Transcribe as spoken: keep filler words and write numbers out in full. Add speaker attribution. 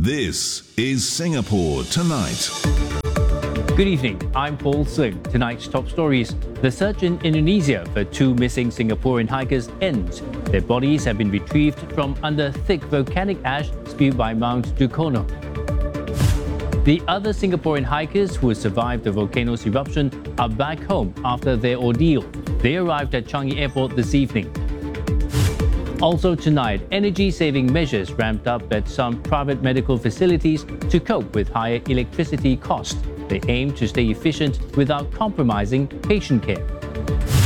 Speaker 1: This is Singapore Tonight.
Speaker 2: Good evening, I'm Paul Sing. Tonight's top stories. The search in Indonesia for two missing Singaporean hikers ends. Their bodies have been retrieved from under thick volcanic ash spewed by Mount Dukono. The other Singaporean hikers who survived the volcano's eruption are back home after their ordeal. They arrived at Changi Airport this evening. Also tonight, energy-saving measures ramped up at some private medical facilities to cope with higher electricity costs. They aim to stay efficient without compromising patient care.